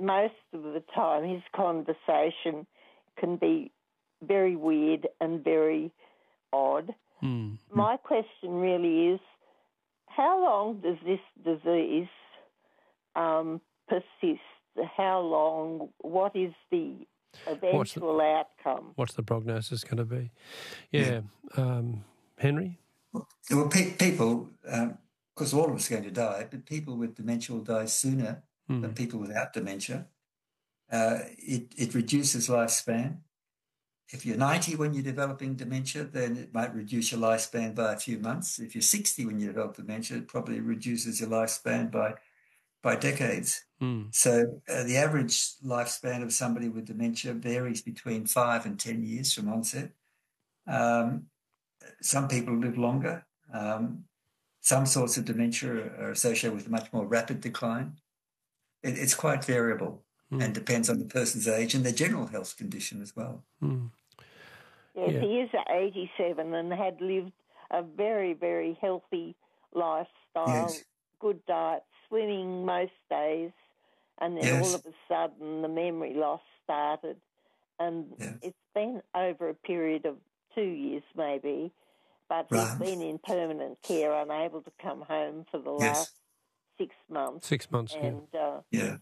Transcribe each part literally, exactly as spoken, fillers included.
most of the time his conversation can be very weird and very odd. Mm. My question really is, how long does this disease um, persist? How long? What is the eventual What's the, outcome? What's the prognosis going to be? Yeah. yeah. Um, Henry? Well, well pe- people, um, of course, all of us are going to die, but people with dementia will die sooner mm. than people without dementia. Uh, it, it reduces lifespan. If you're ninety when you're developing dementia, then it might reduce your lifespan by a few months. If you're sixty when you develop dementia, it probably reduces your lifespan by by decades. Mm. So uh, the average lifespan of somebody with dementia varies between five and ten years from onset. Um, some people live longer. Um, some sorts of dementia are associated with a much more rapid decline. It, it's quite variable mm. and depends on the person's age and their general health condition as well. Mm. Yes, yeah. he is eighty-seven and had lived a very, very healthy lifestyle, yes. good diet, swimming most days, and then yes. all of a sudden the memory loss started. And yes. it's been over a period of two years maybe, but right. he's been in permanent care, unable to come home for the yes. last six months. Six months, and, yeah. Uh, yeah.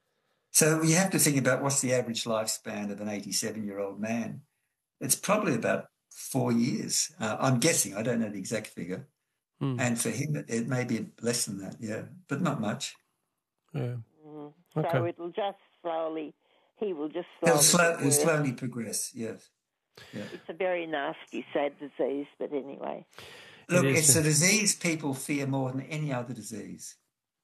So you have to think about what's the average lifespan of an eighty-seven-year-old man. It's probably about four years. Uh, I'm guessing. I don't know the exact figure. Mm. And for him, it, it may be less than that, yeah, but not much. Yeah. Mm. Okay. So it'll just slowly, he will just slowly... He'll, slow, he'll slowly progress, yes. Yeah. It's a very nasty, sad disease, but anyway. Look, it it's a disease people fear more than any other disease.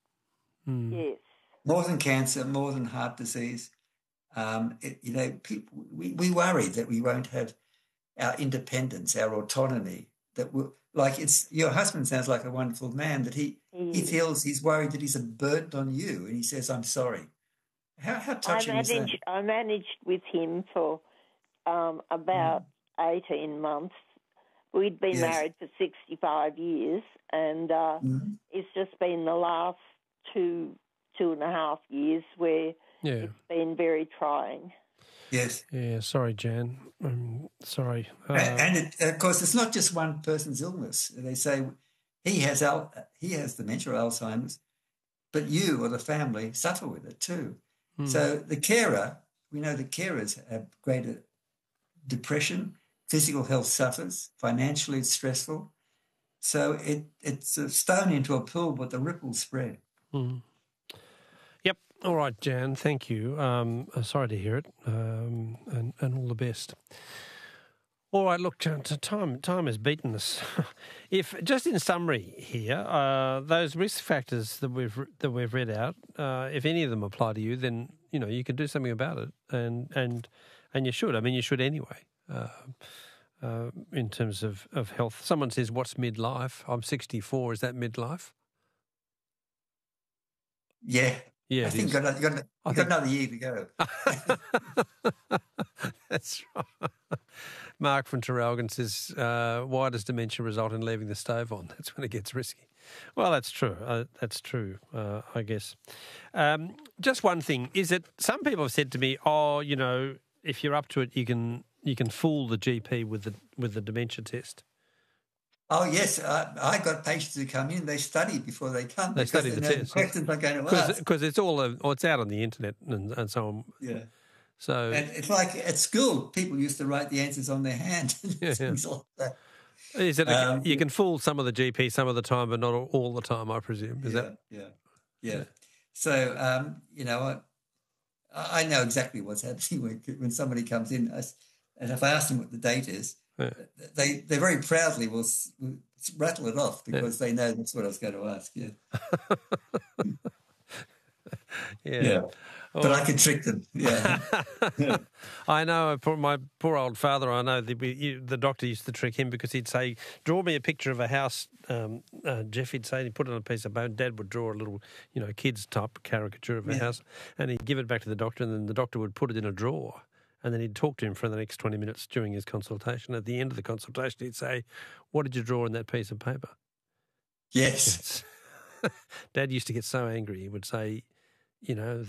Mm. Yes. More than cancer, more than heart disease. Um, it, you know, people, we, we worry that we won't have our independence, our autonomy. That will, like it's your husband sounds like a wonderful man. That he he, he feels he's worried that he's a burden on you, and he says, "I'm sorry." How how touching I managed, is that? I managed with him for um, about mm. eighteen months. We'd been yes. married for sixty-five years, and uh, mm. it's just been the last two two and a half years where yeah. it's been very trying. Yes. Yeah, sorry, Jan. Um, sorry. Uh, and and it, of course, it's not just one person's illness. They say he has al- he has dementia or Alzheimer's, but you or the family suffer with it too. hmm. So the carer, we know the carers have greater depression, physical health suffers, financially it's stressful. So it it's a stone into a pool, but the ripples spread. Hmm. Yep. All right, Jan, thank you. Um, uh, sorry to hear it, um, and, and all the best. All right, look, Jan, time time has beaten us. If just in summary here, uh, those risk factors that we've that we've read out, uh, if any of them apply to you, then you know you can do something about it, and and and you should. I mean, you should anyway. Uh, uh, in terms of, of health, someone says, "What's midlife?" I'm sixty-four. Is that midlife? Yeah. Yeah, I think you've got, got, got think... another year to go. That's right. Mark from Traralgon says, uh, why does dementia result in leaving the stove on? That's when it gets risky. Well, that's true. Uh, that's true, uh, I guess. Um, just one thing, is that some people have said to me, oh, you know, if you're up to it, you can you can fool the G P with the with the dementia test. Oh, yes. I, I got patients who come in, they study before they come. They study they the know test. The questions yeah. I'm going to ask. Because it's all, uh, oh, it's out on the internet and, and so on. Yeah. So and it's like at school, people used to write the answers on their hand and yeah, things yeah. like that. Is it a, um, you can fool some of the G Ps some of the time, but not all the time, I presume. Is yeah, that? Yeah, yeah. yeah. So, um, you know, I, I know exactly what's happening when, when somebody comes in. I, and if I ask them what the date is, yeah. they, they very proudly will, will rattle it off because yeah. they know that's what I was going to ask. Yeah. yeah. yeah. But oh. I can trick them, yeah. yeah. I know, my poor old father, I know, the, the doctor used to trick him because he'd say, draw me a picture of a house, um, uh, Jeff, he'd say, he'd put it on a piece of bone. Dad would draw a little, you know, kid's type caricature of a yeah. house, and he'd give it back to the doctor, and then the doctor would put it in a drawer, and then he'd talk to him for the next twenty minutes during his consultation. At the end of the consultation, he'd say, what did you draw on that piece of paper? Yes. Dad used to get so angry, he would say, you know,